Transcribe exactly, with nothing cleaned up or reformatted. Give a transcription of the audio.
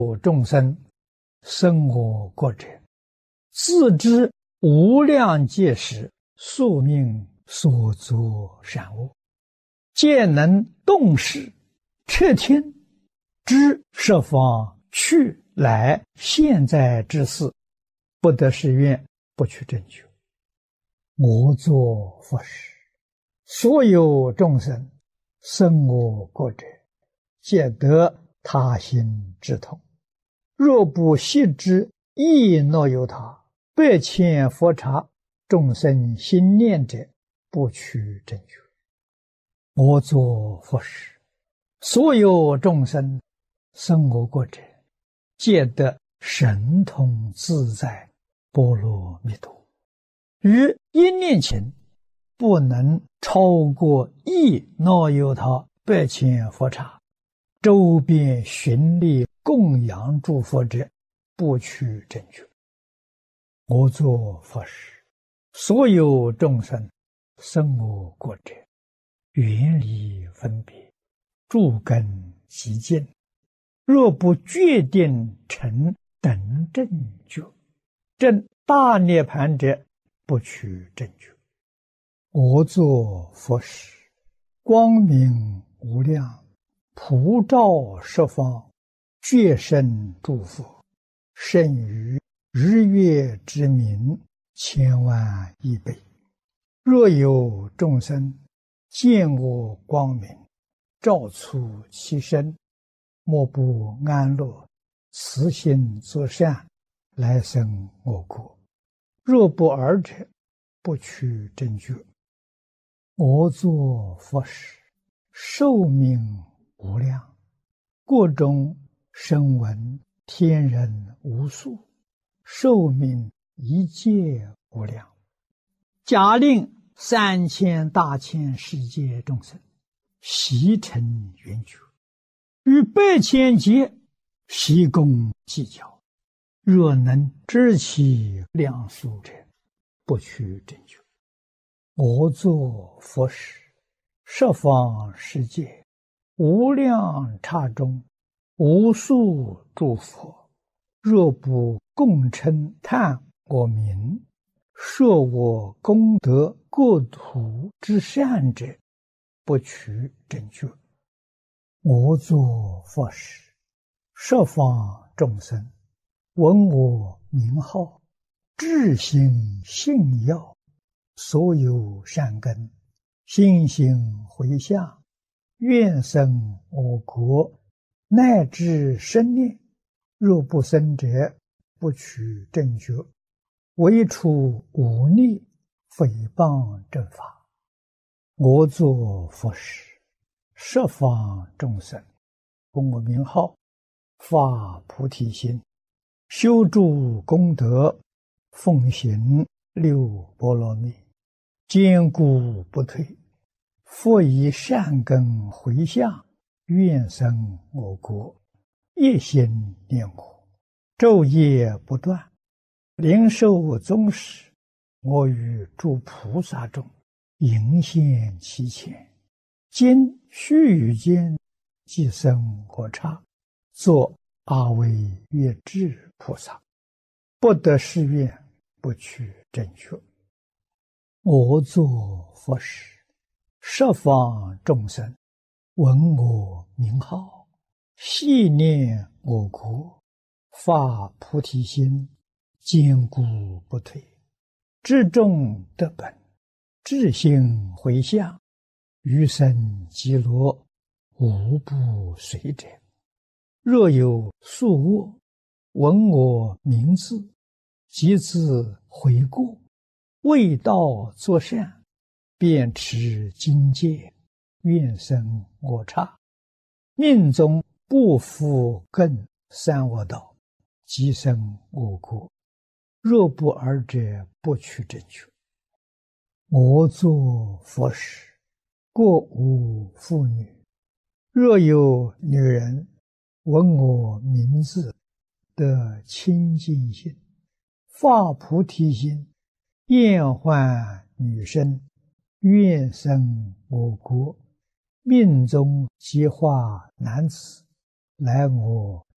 众生生我国者，自知无量劫时宿命所作善恶，皆能动识彻听，知十方去来现在之事，不得誓愿，不取正觉。我作佛时，所有众生生我国者，皆得他心之痛。若不悉知亦若有他，百千佛刹众生心念者，不取正觉。我作佛时，所有众生生我国者，皆得神通自在波罗蜜多。于一念前，不能超过亦若有他百千佛刹，周边寻历供养诸佛者，不取正觉。我作佛时，所有众生生我国者，远离分别，诸根极净，若不决定成等正觉，证大涅盘者，不取正觉。我作佛时，光明无量，普照十方，觉生诸佛，胜于日月之明千万亿倍。若有众生见我光明，照出其身，莫不安乐，慈心作善，来生我国。若不尔者，不取正觉。我作佛时，寿命无量，国中声闻天人无数，寿命一切无量。假令三千大千世界众生悉成圆觉，于百千劫悉共计较，若能知其量数者，不取正觉。我作佛时，十方世界无量刹中，无数诸佛，若不共称叹我名，说我功德国土之善者，不取正觉。我作佛时，十方众生闻我名号，至心信要，所有善根心行回向，愿生我国，乃至生念。若不生者，不取正觉。唯除忤逆诽谤正法。我作佛时，十方众生闻我名号，发菩提心，修诸功德，奉行六波罗蜜，坚固不退。复以善根回向，愿生我国，一心念我，昼夜不断，灵受宗室。我与诸菩萨中迎现其前，今须臾间即生我刹，作阿惟越致菩萨，不得誓愿，不取正觉。我作佛时，十方众生闻我名号，系念我国，发菩提心，坚固不退。至众得本，至心回向，余生极乐，无不随者。若有宿恶，闻我名字，即自悔过，为道作善，便持经戒，愿生我刹。命中不复更三恶道，即生我国。若不尔者，不取正觉。我作佛时，过无妇女。若有女人闻我名字，得清净心，发菩提心，厌患女身，愿生我国，命中即化男子，来我